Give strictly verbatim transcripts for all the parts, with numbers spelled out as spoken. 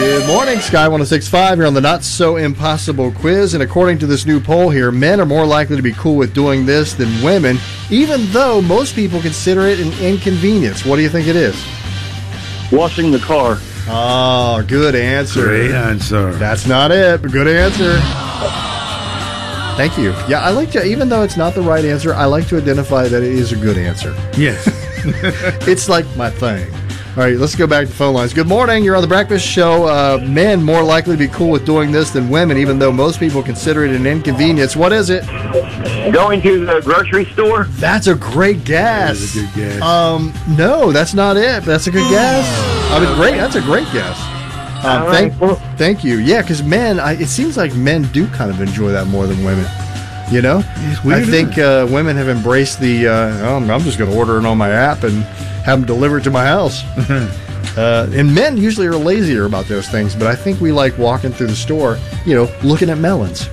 Good morning, Sky one oh six point five. You're on the Not So Impossible quiz, and according to this new poll here, men are more likely to be cool with doing this than women, even though most people consider it an inconvenience. What do you think it is? Washing the car. Oh, good answer. Great answer. That's not it, but good answer. Thank you. Yeah, I like to, even though it's not the right answer, I like to identify that it is a good answer. Yes. It's like my thing. All right, let's go back to the phone lines. Good morning. You're on the Breakfast Show. Uh, men more likely to be cool with doing this than women, even though most people consider it an inconvenience. What is it? Going to the grocery store. That's a great guess. That's a good guess. Um, no, that's not it. But that's a good guess. I mean, great. That's a great guess. Um, All thank, right. thank you. Yeah, because men, I, it seems like men do kind of enjoy that more than women. You know, It's weird, I think uh, women have embraced the. Uh, oh, I'm just going to order it on my app and have them delivered to my house. uh, and men usually are lazier about those things, but I think we like walking through the store, you know, looking at melons.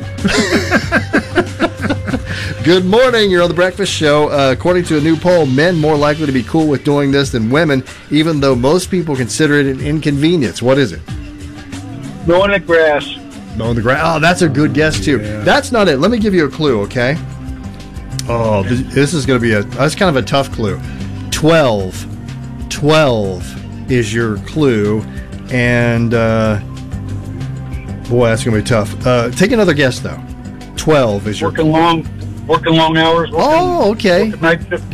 Good morning. You're on the Breakfast Show. Uh, according to a new poll, men more likely to be cool with doing this than women, even though most people consider it an inconvenience. What is it? Mowing the grass. Mowing the grass. Oh, that's a good guess too. Yeah. That's not it. Let me give you a clue, okay? Oh, this, this is going to be a. That's kind of a tough clue. Twelve. Twelve is your clue, and uh, boy, that's going to be tough. Uh, take another guess though. Twelve is your. Working long, working long hours. Working, Oh, okay. working night shift.